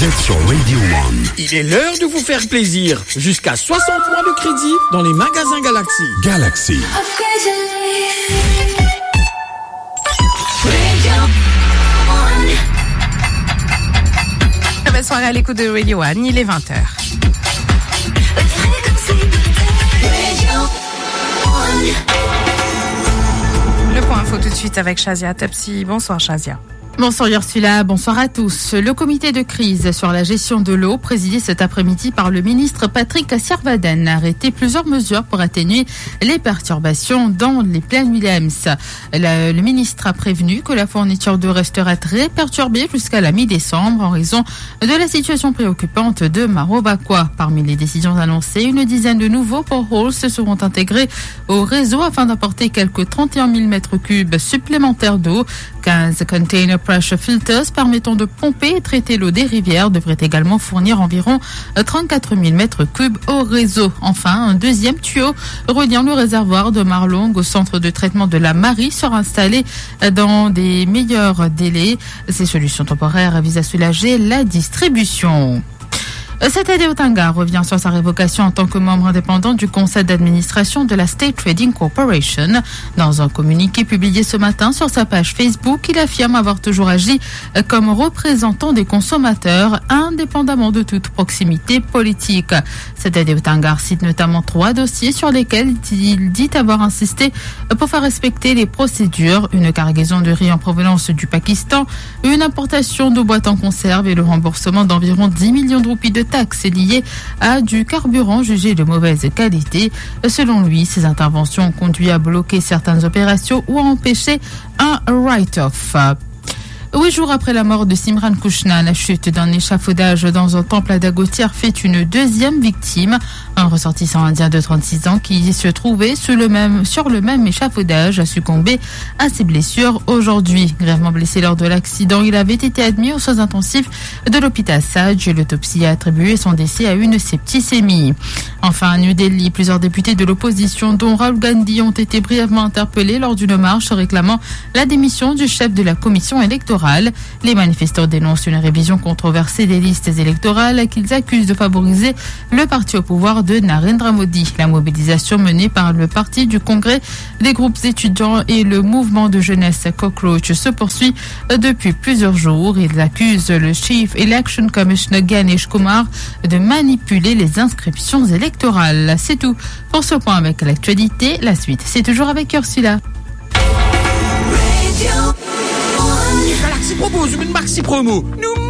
Vous êtes sur Radio One. Il est l'heure de vous faire plaisir. Jusqu'à 60 mois de crédit dans les magasins Galaxy. Galaxy. Belle soirée à l'écoute de Radio One, il est 20h. Le point info tout de suite avec Shazia Topsi. Bonsoir Shazia. Bonsoir Ursula, bonsoir à tous. Le comité de crise sur la gestion de l'eau, présidé cet après-midi par le ministre Patrick Siervaden, a arrêté plusieurs mesures pour atténuer les perturbations dans les plaines Williams. Le ministre a prévenu que la fourniture d'eau restera très perturbée jusqu'à la mi-décembre en raison de la situation préoccupante de Marobakwa. Parmi les décisions annoncées, une dizaine de nouveaux boreholes se seront intégrés au réseau afin d'apporter quelques 31 000 mètres cubes supplémentaires d'eau. 15 container pressure filters permettant de pomper et traiter l'eau des rivières devraient également fournir environ 34 000 mètres cubes au réseau. Enfin, un deuxième tuyau reliant le réservoir de Marlong au centre de traitement de la Marie sera installé dans des meilleurs délais. Ces solutions temporaires visent à soulager la distribution. Sete Deotanga revient sur sa révocation en tant que membre indépendant du conseil d'administration de la State Trading Corporation. Dans un communiqué publié ce matin sur sa page Facebook, il affirme avoir toujours agi comme représentant des consommateurs, indépendamment de toute proximité politique. Sete Deotanga cite notamment 3 dossiers sur lesquels il dit avoir insisté pour faire respecter les procédures, une cargaison de riz en provenance du Pakistan, une importation de boîtes en conserve et le remboursement d'environ 10 millions de roupies de taxes liées à du carburant jugé de mauvaise qualité. Selon lui, ces interventions ont conduit à bloquer certaines opérations ou à empêcher un write-off. 8 jours après la mort de Simran Krishna, la chute d'un échafaudage dans un temple à Dagotière fait une deuxième victime. Un ressortissant indien de 36 ans qui se trouvait sur le même échafaudage a succombé à ses blessures aujourd'hui. Grièvement blessé lors de l'accident, il avait été admis aux soins intensifs de l'hôpital Saj. L'autopsie a attribué son décès à une septicémie. Enfin, à New Delhi, plusieurs députés de l'opposition, dont Rahul Gandhi, ont été brièvement interpellés lors d'une marche réclamant la démission du chef de la commission électorale. Les manifestants dénoncent une révision controversée des listes électorales qu'ils accusent de favoriser le parti au pouvoir de Narendra Modi. La mobilisation menée par le parti du Congrès des groupes étudiants et le mouvement de jeunesse Cockroach se poursuit depuis plusieurs jours. Ils accusent le Chief Election Commissioner Ganesh Kumar de manipuler les inscriptions électorales. C'est tout pour ce point avec l'actualité. La suite, c'est toujours avec Ursula. Galaxy propose une maxi promo. Nous